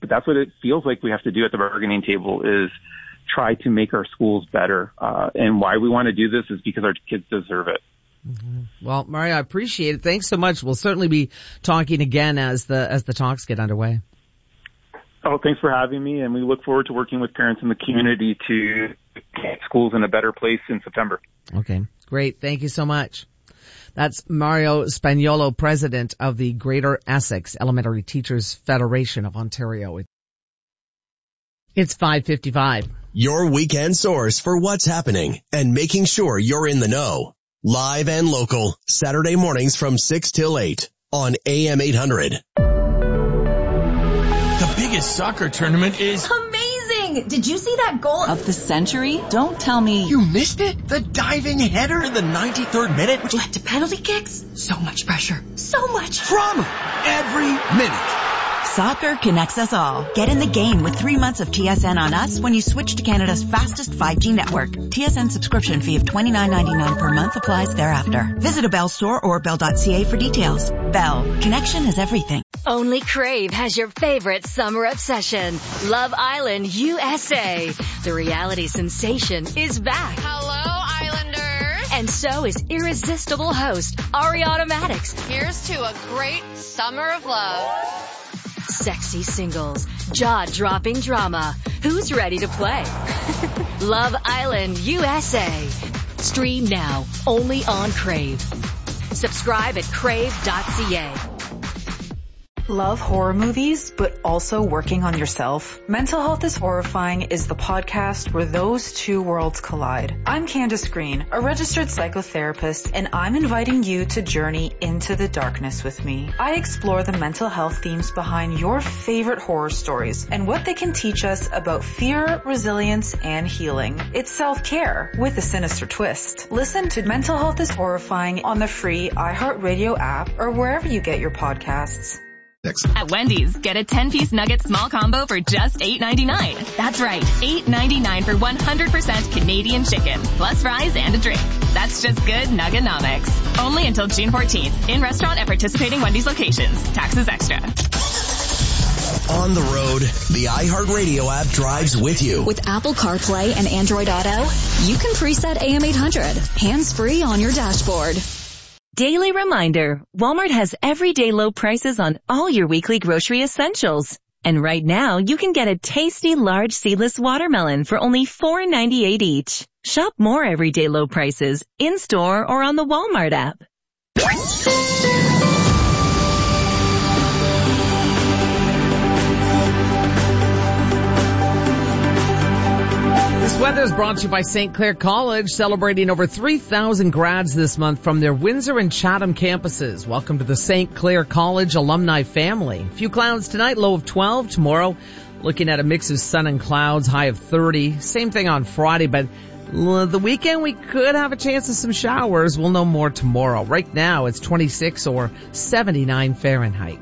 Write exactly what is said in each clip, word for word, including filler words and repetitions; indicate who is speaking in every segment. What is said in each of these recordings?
Speaker 1: But that's what it feels like we have to do at the bargaining table, is try to make our schools better. Uh, and why we want to do this is because our kids deserve it.
Speaker 2: Mm-hmm. Well, Mario, I appreciate it. Thanks so much. We'll certainly be talking again as the as the talks get underway.
Speaker 1: Oh, thanks for having me, and we look forward to working with parents in the community to get schools in a better place in September.
Speaker 2: Okay, great. Thank you so much. That's Mario Spaniolo, president of the Greater Essex Elementary Teachers Federation of Ontario. It's five fifty-five.
Speaker 3: Your weekend source for what's happening and making sure you're in the know. Live and local, Saturday mornings from six till eight on A M eight hundred.
Speaker 4: The biggest soccer tournament is
Speaker 5: amazing! Did you see that goal
Speaker 6: of the century? Don't tell me
Speaker 4: you missed it. The diving header in the ninety-third minute,
Speaker 5: which led to penalty kicks. So much pressure. So much
Speaker 4: drama every minute.
Speaker 6: Soccer connects us all. Get in the game with three months of T S N on us when you switch to Canada's fastest five G network. T S N subscription fee of twenty-nine ninety-nine per month applies thereafter. Visit a Bell store or bell dot c a for details. Bell. Connection is everything.
Speaker 7: Only Crave has your favorite summer obsession. Love Island U S A. The reality sensation is back.
Speaker 8: Hello, Islanders.
Speaker 7: And so is irresistible host Ariana Maddox.
Speaker 8: Here's to a great summer of love.
Speaker 7: Sexy singles, jaw-dropping drama. Who's ready to play? Love Island U S A. Stream now, only on Crave. Subscribe at crave dot c a.
Speaker 9: Love horror movies, but also working on yourself? Mental Health is Horrifying is the podcast where those two worlds collide. I'm Candace Green, a registered psychotherapist, and I'm inviting you to journey into the darkness with me. I explore the mental health themes behind your favorite horror stories and what they can teach us about fear, resilience, and healing. It's self-care with a sinister twist. Listen to Mental Health is Horrifying on the free iHeartRadio app or wherever you get your podcasts.
Speaker 10: At Wendy's, get a ten-piece nugget small combo for just eight ninety-nine. That's right, eight ninety-nine for one hundred percent Canadian chicken, plus fries and a drink. That's just good nuggenomics. Only until June fourteenth. In restaurant at participating Wendy's locations. Taxes extra.
Speaker 3: On the road, the iHeartRadio app drives with you.
Speaker 11: With Apple CarPlay and Android Auto, you can preset A M eight hundred, hands-free on your dashboard.
Speaker 12: Daily reminder, Walmart has everyday low prices on all your weekly grocery essentials. And right now, you can get a tasty large seedless watermelon for only four ninety-eight each. Shop more everyday low prices in-store or on the Walmart app.
Speaker 2: This weather is brought to you by Saint Clair College, celebrating over three thousand grads this month from their Windsor and Chatham campuses. Welcome to the Saint Clair College alumni family. A few clouds tonight, low of twelve. Tomorrow, looking at a mix of sun and clouds, high of thirty. Same thing on Friday, but the weekend we could have a chance of some showers. We'll know more tomorrow. Right now, it's twenty-six or seventy-nine Fahrenheit.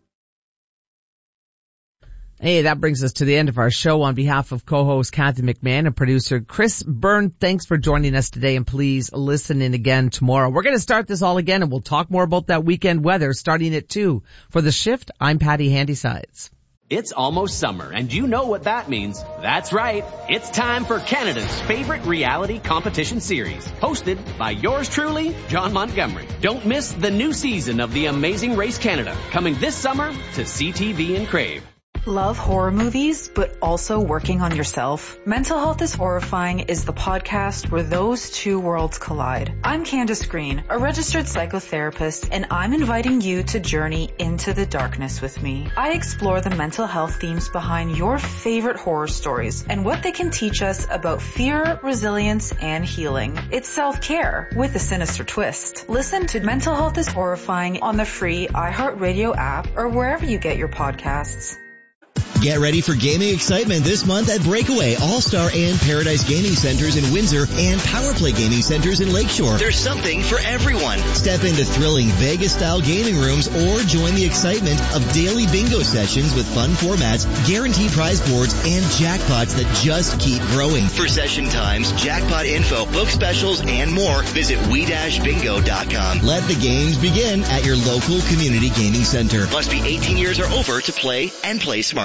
Speaker 2: Hey, that brings us to the end of our show. On behalf of co-host Kathy McMahon and producer Chris Byrne, thanks for joining us today, and please listen in again tomorrow. We're going to start this all again, and we'll talk more about that weekend weather starting at two. For The Shift, I'm Patty Handysides.
Speaker 13: It's almost summer, and you know what that means. That's right. It's time for Canada's favorite reality competition series, hosted by yours truly, John Montgomery. Don't miss the new season of The Amazing Race Canada, coming this summer to C T V and Crave.
Speaker 9: Love horror movies, but also working on yourself? Mental Health is Horrifying is the podcast where those two worlds collide. I'm Candace Green, a registered psychotherapist, and I'm inviting you to journey into the darkness with me. I explore the mental health themes behind your favorite horror stories and what they can teach us about fear, resilience, and healing. It's self-care with a sinister twist. Listen to Mental Health is Horrifying on the free iHeartRadio app or wherever you get your podcasts.
Speaker 14: Get ready for gaming excitement this month at Breakaway, All-Star and Paradise Gaming Centers in Windsor and Powerplay Gaming Centers in Lakeshore.
Speaker 15: There's something for everyone.
Speaker 14: Step into thrilling Vegas-style gaming rooms or join the excitement of daily bingo sessions with fun formats, guaranteed prize boards, and jackpots that just keep growing.
Speaker 15: For session times, jackpot info, book specials, and more, visit we dash bingo dot com.
Speaker 14: Let the games begin at your local community gaming center.
Speaker 15: Must be eighteen years or over to play and play smart.